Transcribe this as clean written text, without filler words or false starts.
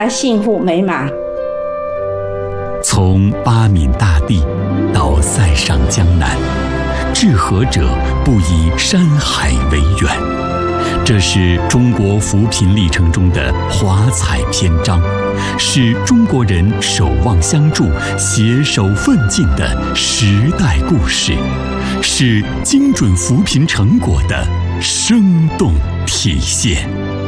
幸福美满。 从八闽大地到塞上江南，治河者不以山海为远。这是中国扶贫历程中的华彩篇章，是中国人守望相助、携手奋进的时代故事，是精准扶贫成果的生动体现。